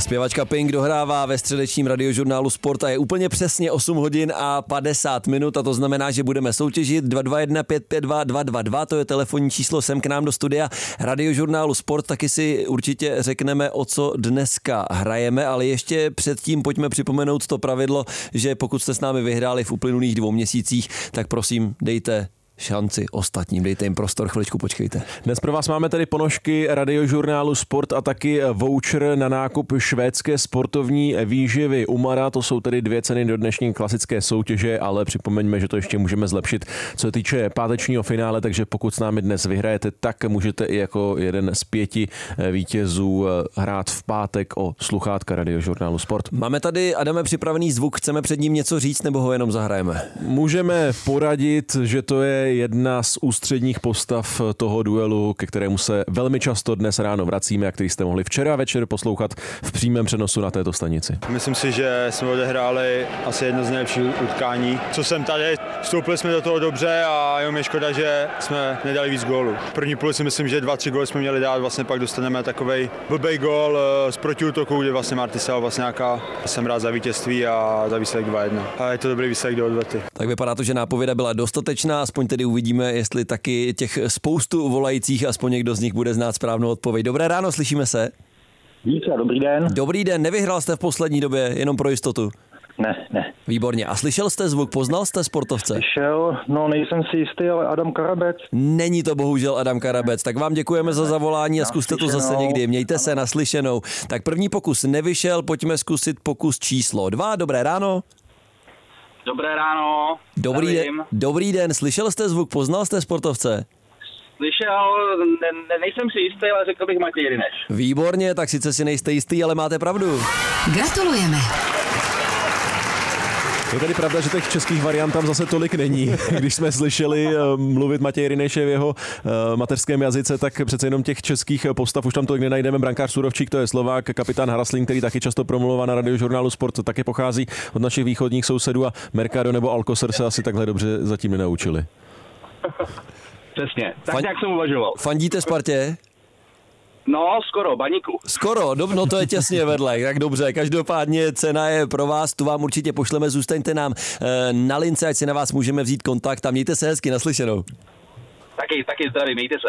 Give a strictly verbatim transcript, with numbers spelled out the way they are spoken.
Zpěvačka Pink dohrává ve středečním radiožurnálu Sport a je úplně přesně osm hodin a padesát minut a to znamená, že budeme soutěžit dva dva jedna pět pět dva dva dva dva, to je telefonní číslo sem k nám do studia radiožurnálu Sport, taky si určitě řekneme, o co dneska hrajeme, ale ještě předtím pojďme připomenout to pravidlo, že pokud jste s námi vyhráli v uplynulých dvou měsících, tak prosím dejte šanci ostatním, dejte jim prostor, chviličku počkejte. Dnes pro vás máme tedy ponožky radiožurnálu Sport a taky voucher na nákup švédské sportovní výživy Umara, to jsou tedy dvě ceny do dnešní klasické soutěže, ale připomeňme, že to ještě můžeme zlepšit, co se týče pátečního finále, takže pokud s námi dnes vyhrajete, tak můžete i jako jeden z pěti vítězů hrát v pátek o sluchátka radiožurnálu Sport. Máme tady, Adame, připravený zvuk, chceme před ním něco říct, nebo ho jenom zahrajeme? Můžeme poradit, že to je jedna z ústředních postav toho duelu, ke kterému se velmi často dnes ráno vracíme a který jste mohli včera večer poslouchat v přímém přenosu na této stanici. Myslím si, že jsme odehráli asi jedno z nejlepších utkání. Co jsem tady, vstoupili jsme do toho dobře a jenom je škoda, že jsme nedali víc gólů. V první půli si myslím, že dva, tři góly jsme měli dát, vlastně pak dostaneme takovej blbej gól z protiútoku, kde vlastně Martisal vlastně nějaká, jsem rád za vítězství a za výsledek dva jedna. A je to dobrý výsledek do odvety. Tak vypadá to, že nápověda byla dostatečná, aspoň tedy uvidíme, jestli taky těch spoustu volajících, aspoň někdo z nich bude znát správnou odpověď. Dobré ráno, slyšíme se? Díky, dobrý den. Dobrý den, nevyhrál jste v poslední době, jenom pro jistotu? Ne, ne. Výborně. A slyšel jste zvuk, poznal jste sportovce? Slyšel, no nejsem si jistý, ale Adam Karabec. Není to bohužel Adam Karabec, tak vám děkujeme za zavolání a zkuste to zase někdy. Mějte se, naslyšenou. Tak první pokus nevyšel, pojďme zkusit pokus číslo dva. Dobré ráno. Dobré ráno. Dobrý den, dobrý den, slyšel jste zvuk, poznal jste sportovce? Slyšel, ne, ne, nejsem si jistý, ale řekl bych Matěj Rineš. Výborně, tak sice si nejste jistý, ale máte pravdu. Gratulujeme. Je tady pravda, že těch českých variant tam zase tolik není. Když jsme slyšeli mluvit Matěj Rineše v jeho mateřském jazyce, tak přece jenom těch českých postav už tam tolik nenajdeme. Brankář Surovčík, to je Slovák, kapitán Haraslín, který taky často promluvá na radiožurnálu Sport, taky pochází od našich východních sousedů a Mercado nebo Alcocer se asi takhle dobře zatím nenaučili. Přesně, tak Fan... jak jsem uvažoval. Fandíte Spartě? No, skoro, Baníku. Skoro, do, no to je těsně vedle, tak dobře, každopádně cena je pro vás, tu vám určitě pošleme, zůstaňte nám e, na lince, ať si na vás můžeme vzít kontakt a mějte se hezky, naslyšenou. Taky, taky zdraví, mějte se.